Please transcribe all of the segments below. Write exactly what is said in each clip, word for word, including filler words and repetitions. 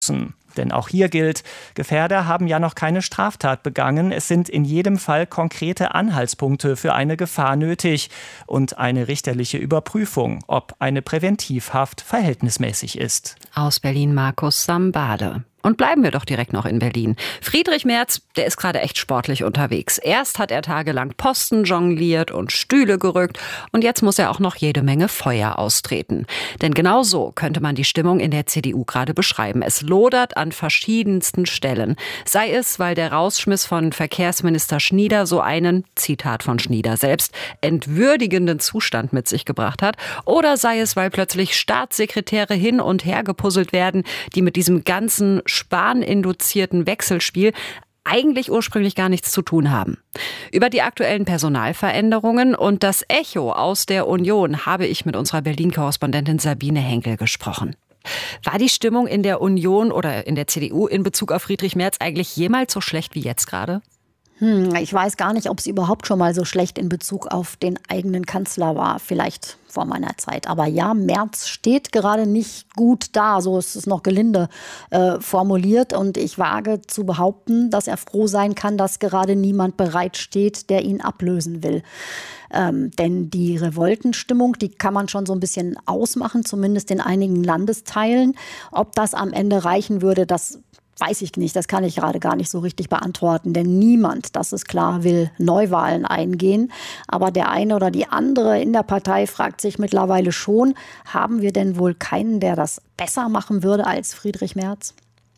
Denn auch hier gilt, Gefährder haben ja noch keine Straftat begangen. Es sind in jedem Fall konkrete Anhaltspunkte für eine Gefahr nötig und eine richterliche Überprüfung, ob eine Präventivhaft verhältnismäßig ist. Aus Berlin Markus Sambade. Und bleiben wir doch direkt noch in Berlin. Friedrich Merz, der ist gerade echt sportlich unterwegs. Erst hat er tagelang Posten jongliert und Stühle gerückt und jetzt muss er auch noch jede Menge Feuer austreten. Denn genau so könnte man die Stimmung in der C D U gerade beschreiben. Es lodert an verschiedensten Stellen. Sei es, weil der Rausschmiss von Verkehrsminister Schnieder so einen, Zitat von Schnieder selbst, entwürdigenden Zustand mit sich gebracht hat. Oder sei es, weil plötzlich Staatssekretäre hin und her gepuzzelt werden, die mit diesem ganzen Spahn-induzierten Wechselspiel eigentlich ursprünglich gar nichts zu tun haben. Über die aktuellen Personalveränderungen und das Echo aus der Union habe ich mit unserer Berlin-Korrespondentin Sabine Henkel gesprochen. War die Stimmung in der Union oder in der C D U in Bezug auf Friedrich Merz eigentlich jemals so schlecht wie jetzt gerade? Hm, ich weiß gar nicht, ob es überhaupt schon mal so schlecht in Bezug auf den eigenen Kanzler war. Vielleicht vor meiner Zeit. Aber ja, Merz steht gerade nicht gut da. So ist es noch gelinde äh, formuliert. Und ich wage zu behaupten, dass er froh sein kann, dass gerade niemand bereitsteht, der ihn ablösen will. Ähm, denn die Revoltenstimmung, die kann man schon so ein bisschen ausmachen, zumindest in einigen Landesteilen. Ob das am Ende reichen würde, das weiß ich nicht, das kann ich gerade gar nicht so richtig beantworten, denn niemand, das ist klar, will Neuwahlen eingehen. Aber der eine oder die andere in der Partei fragt sich mittlerweile schon, haben wir denn wohl keinen, der das besser machen würde als Friedrich Merz?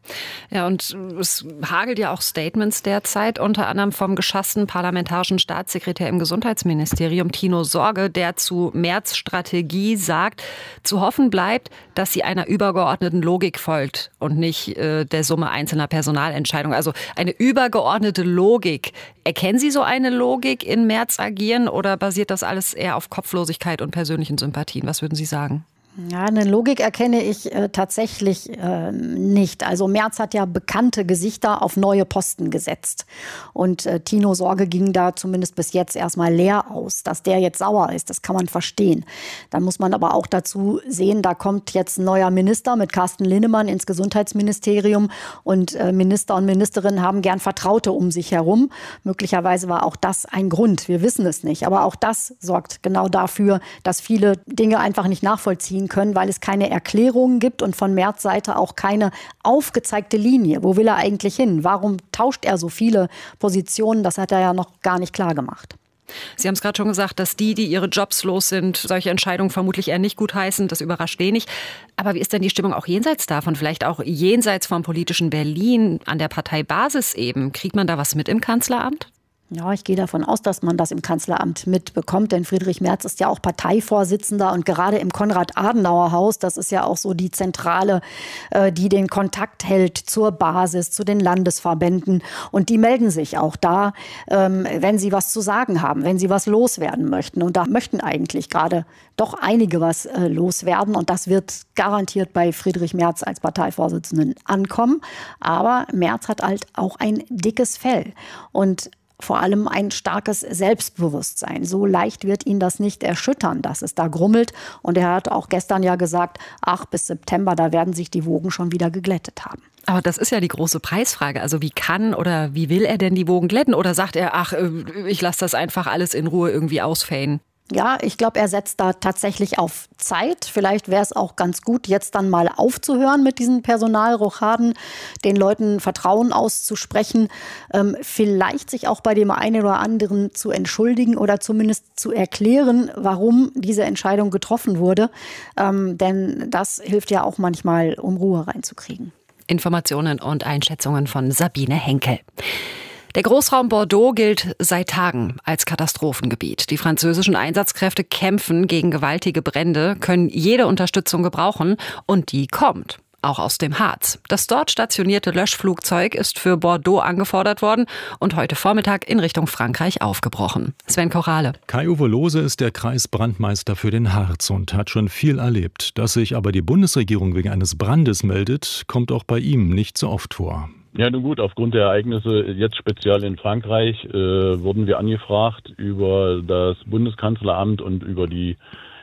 Ja, und es hagelt ja auch Statements derzeit, unter anderem vom geschassten parlamentarischen Staatssekretär im Gesundheitsministerium, Tino Sorge, der zu Merz' Strategie sagt, zu hoffen bleibt, dass sie einer übergeordneten Logik folgt und nicht äh, der Summe einzelner Personalentscheidungen. Also eine übergeordnete Logik. Erkennen Sie so eine Logik in Merz agieren oder basiert das alles eher auf Kopflosigkeit und persönlichen Sympathien? Was würden Sie sagen? Ja, eine Logik erkenne ich äh, tatsächlich äh, nicht. Also Merz hat ja bekannte Gesichter auf neue Posten gesetzt. Und äh, Tino Sorge ging da zumindest bis jetzt erstmal leer aus. Dass der jetzt sauer ist, das kann man verstehen. Dann muss man aber auch dazu sehen, da kommt jetzt ein neuer Minister mit Carsten Linnemann ins Gesundheitsministerium. Und äh, Minister und Ministerinnen haben gern Vertraute um sich herum. Möglicherweise war auch das ein Grund. Wir wissen es nicht. Aber auch das sorgt genau dafür, dass viele Dinge einfach nicht nachvollziehen können, weil es keine Erklärungen gibt und von Merz Seite auch keine aufgezeigte Linie. Wo will er eigentlich hin? Warum tauscht er so viele Positionen? Das hat er ja noch gar nicht klar gemacht. Sie haben es gerade schon gesagt, dass die, die ihre Jobs los sind, solche Entscheidungen vermutlich eher nicht gutheißen. Das überrascht wenig. Aber wie ist denn die Stimmung auch jenseits davon? Vielleicht auch jenseits vom politischen Berlin, an der Parteibasis eben. Kriegt man da was mit im Kanzleramt? Ja, ich gehe davon aus, dass man das im Kanzleramt mitbekommt, denn Friedrich Merz ist ja auch Parteivorsitzender und gerade im Konrad-Adenauer-Haus, das ist ja auch so die Zentrale, die den Kontakt hält zur Basis, zu den Landesverbänden und die melden sich auch da, wenn sie was zu sagen haben, wenn sie was loswerden möchten und da möchten eigentlich gerade doch einige was loswerden und das wird garantiert bei Friedrich Merz als Parteivorsitzenden ankommen, aber Merz hat halt auch ein dickes Fell und vor allem ein starkes Selbstbewusstsein. So leicht wird ihn das nicht erschüttern, dass es da grummelt. Und er hat auch gestern ja gesagt, ach, bis September, da werden sich die Wogen schon wieder geglättet haben. Aber das ist ja die große Preisfrage. Also wie kann oder wie will er denn die Wogen glätten? Oder sagt er, ach, ich lasse das einfach alles in Ruhe irgendwie ausfällen? Ja, ich glaube, er setzt da tatsächlich auf Zeit. Vielleicht wäre es auch ganz gut, jetzt dann mal aufzuhören mit diesen Personalrochaden, den Leuten Vertrauen auszusprechen, ähm, vielleicht sich auch bei dem einen oder anderen zu entschuldigen oder zumindest zu erklären, warum diese Entscheidung getroffen wurde. Ähm, denn das hilft ja auch manchmal, um Ruhe reinzukriegen. Informationen und Einschätzungen von Sabine Henkel. Der Großraum Bordeaux gilt seit Tagen als Katastrophengebiet. Die französischen Einsatzkräfte kämpfen gegen gewaltige Brände, können jede Unterstützung gebrauchen und die kommt. Auch aus dem Harz. Das dort stationierte Löschflugzeug ist für Bordeaux angefordert worden und heute Vormittag in Richtung Frankreich aufgebrochen. Sven Korale. Kai-Uwe Lohse ist der Kreisbrandmeister für den Harz und hat schon viel erlebt. Dass sich aber die Bundesregierung wegen eines Brandes meldet, kommt auch bei ihm nicht so oft vor. Ja, nun gut, aufgrund der Ereignisse jetzt speziell in Frankreich äh, wurden wir angefragt über das Bundeskanzleramt und über die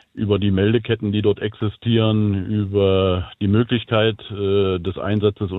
über die Meldeketten, die dort existieren, über die Möglichkeit äh, des Einsatzes